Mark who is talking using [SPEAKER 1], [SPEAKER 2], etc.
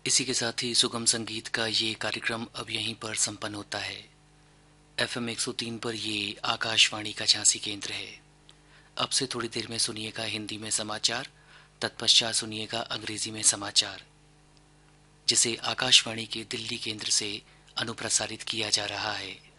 [SPEAKER 1] इसी के साथ ही सुगम संगीत का ये कार्यक्रम अब यहीं पर संपन्न होता है। FM 103 पर ये आकाशवाणी का झांसी केंद्र है। अब से थोड़ी देर में सुनिएगा हिंदी में समाचार, तत्पश्चात सुनिएगा अंग्रेजी में समाचार, जिसे आकाशवाणी के दिल्ली केंद्र से अनुप्रसारित किया जा रहा है।